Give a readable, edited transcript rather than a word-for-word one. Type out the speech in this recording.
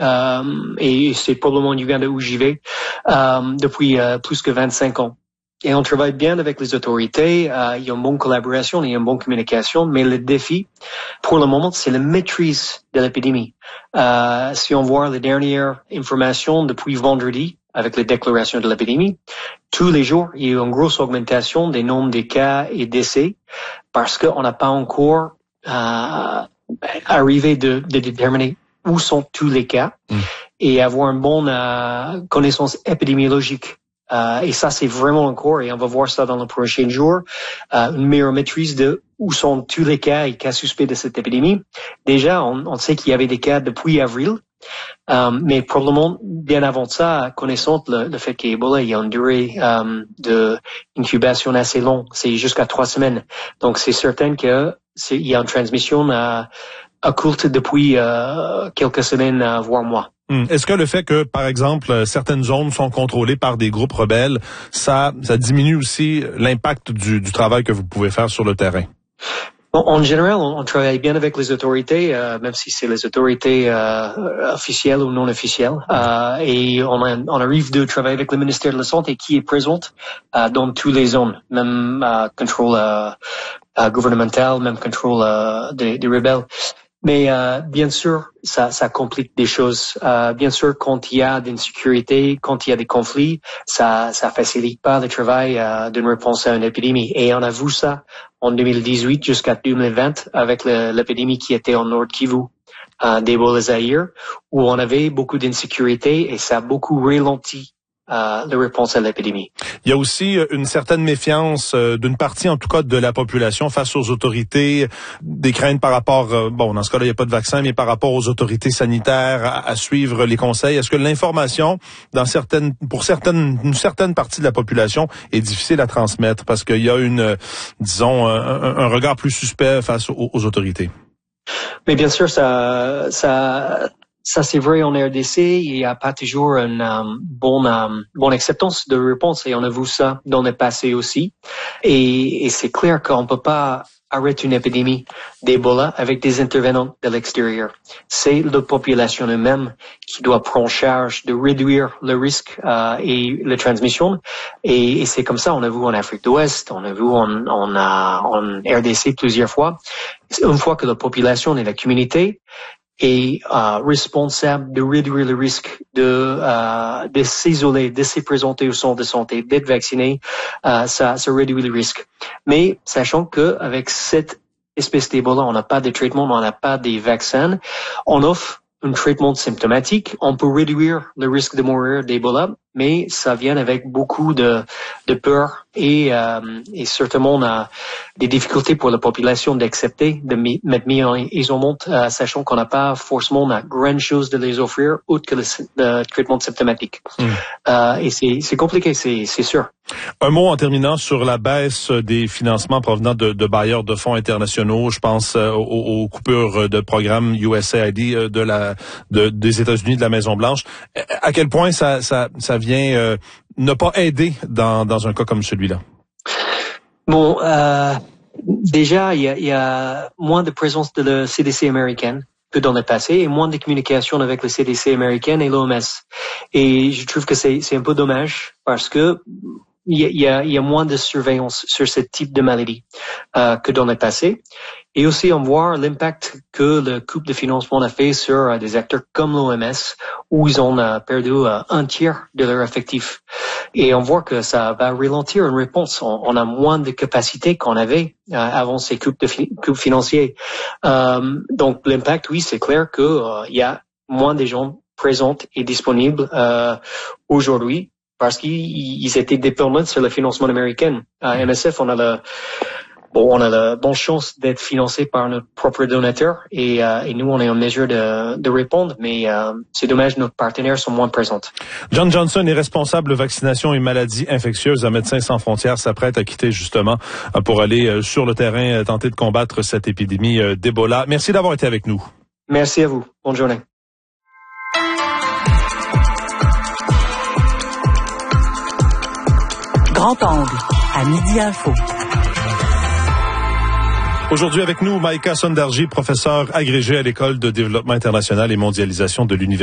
et c'est probablement l'Ouganda où j'y vais depuis plus que 25 ans. Et on travaille bien avec les autorités, il y a une bonne collaboration, il y a une bonne communication, mais le défi, pour le moment, c'est la maîtrise de l'épidémie. Si on voit les dernières informations depuis vendredi, avec les déclarations de l'épidémie, tous les jours, il y a eu une grosse augmentation des nombres de cas et décès, parce qu'on n'a pas encore arrivé de déterminer où sont tous les cas et avoir une bonne connaissance épidémiologique. Et ça, c'est vraiment encore, et on va voir ça dans les prochains jours, une meilleure maîtrise de où sont tous les cas et cas suspects de cette épidémie. Déjà, on sait qu'il y avait des cas depuis avril, mais probablement bien avant ça, connaissant le fait qu'Ebola, il y a une durée d'incubation assez longue, c'est jusqu'à 3 semaines. Donc, c'est certain qu'il y a une transmission occulte depuis quelques semaines, voire mois. Est-ce que le fait que, par exemple, certaines zones sont contrôlées par des groupes rebelles, ça diminue aussi l'impact du travail que vous pouvez faire sur le terrain? Bon, en général, on travaille bien avec les autorités, même si c'est les autorités officielles ou non officielles. Et on arrive de travailler avec le ministère de la Santé qui est présente dans toutes les zones, même contrôle gouvernemental, même contrôle des rebelles. Mais bien sûr, ça complique des choses. Bien sûr, quand il y a d'insécurité, quand il y a des conflits, ça facilite pas le travail d'une réponse à une épidémie. Et on a vu ça en 2018 jusqu'à 2020 avec l'épidémie qui était en Nord Kivu d'Ebola Zaïre, où on avait beaucoup d'insécurité et ça a beaucoup ralenti la réponse à l'épidémie. Il y a aussi une certaine méfiance d'une partie, en tout cas, de la population face aux autorités, des craintes par rapport, dans ce cas-là, il n'y a pas de vaccin, mais par rapport aux autorités sanitaires à suivre les conseils. Est-ce que l'information, une certaine partie de la population est difficile à transmettre parce qu'il y a un regard plus suspect face aux autorités? Mais bien sûr, ça c'est vrai en RDC, il n'y a pas toujours une bonne acceptance de réponse et on a vu ça dans le passé aussi. Et c'est clair qu'on ne peut pas arrêter une épidémie d'Ebola avec des intervenants de l'extérieur. C'est la population elle-même qui doit prendre en charge de réduire le risque et la transmission. Et c'est comme ça, on a vu en Afrique de l'Ouest, on a vu en RDC plusieurs fois. Une fois que la population et la communauté est responsable de réduire le risque de s'isoler, de se présenter au centre de santé, d'être vacciné, ça réduit le risque. Mais sachant que avec cette espèce d'Ebola, on n'a pas de traitement, on n'a pas de vaccins, on offre un traitement symptomatique, on peut réduire le risque de mourir d'Ebola, mais ça vient avec beaucoup de peur et certainement on a des difficultés pour la population d'accepter de mettre mis en isolement, sachant qu'on n'a pas forcément grand chose de les offrir autre que le traitement symptomatique. Et c'est compliqué, c'est sûr. Un mot en terminant sur la baisse des financements provenant de bailleurs de fonds internationaux. Je pense aux coupures de programmes USAID des États-Unis, de la Maison-Blanche. À quel point ça vient ne pas aider dans un cas comme celui-là? Bon, déjà, il y a moins de présence de la CDC américaine que dans le passé et moins de communication avec le CDC américaine et l'OMS. Et je trouve que c'est un peu dommage parce que il y a moins de surveillance sur ce type de maladie que dans le passé. Et aussi, on voit l'impact que le coupe de financement a fait sur des acteurs comme l'OMS, où ils ont perdu un tiers de leur effectif. Et on voit que ça va ralentir une réponse. On a moins de capacité qu'on avait avant ces coupes financiers. Donc, l'impact, oui, c'est clair que il y a moins de gens présents et disponibles aujourd'hui parce qu'ils étaient dépendants sur le financement américain. À MSF, on a la bonne chance d'être financé par notre propre donateur et nous, on est en mesure de répondre, mais c'est dommage, nos partenaires sont moins présents. John Johnson est responsable de vaccination et maladies infectieuses à Médecins sans frontières, s'apprête à quitter justement pour aller sur le terrain tenter de combattre cette épidémie d'Ebola. Merci d'avoir été avec nous. Merci à vous. Bonne journée. Grand angle, à Midi Info. Aujourd'hui avec nous, Maïka Sondarji, professeure agrégée à l'École de développement international et mondialisation de l'Université